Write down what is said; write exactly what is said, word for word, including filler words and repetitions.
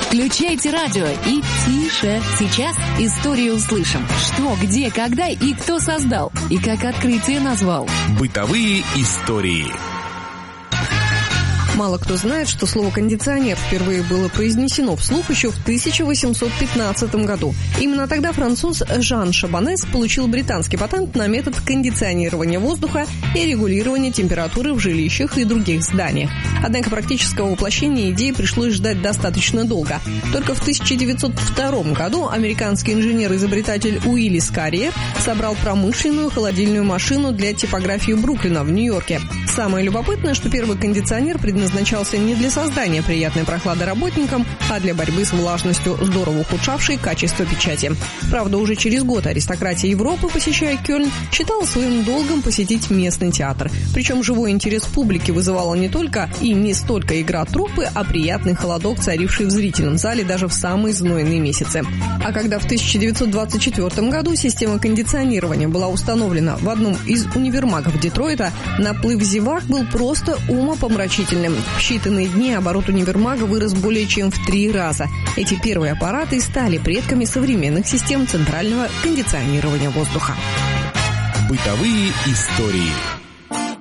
Включайте радио и тише. Сейчас историю услышим. Что, где, когда и кто создал. И как открытие назвал. Бытовые истории. Мало кто знает, что слово «кондиционер» впервые было произнесено вслух еще в тысяча восемьсот пятнадцатом году. Именно тогда француз Жан Шабанес получил британский патент на метод кондиционирования воздуха и регулирования температуры в жилищах и других зданиях. Однако практического воплощения идеи пришлось ждать достаточно долго. Только в тысяча девятьсот втором году американский инженер-изобретатель Уиллис Карриер собрал промышленную холодильную машину для типографии Бруклина в Нью-Йорке. Самое любопытное, что первый кондиционер предназначался назначался не для создания приятной прохлады работникам, а для борьбы с влажностью, здорово ухудшавшей качество печати. Правда, уже через год аристократия Европы, посещая Кёльн, считала своим долгом посетить местный театр. Причем живой интерес публики вызывала не только и не столько игра труппы, а приятный холодок, царивший в зрительном зале даже в самые знойные месяцы. А когда в тысяча девятьсот двадцать четвёртом году система кондиционирования была установлена в одном из универмагов Детройта, наплыв зевак был просто умопомрачительным. В считанные дни оборот универмага вырос более чем в три раза. Эти первые аппараты стали предками современных систем центрального кондиционирования воздуха. Бытовые истории.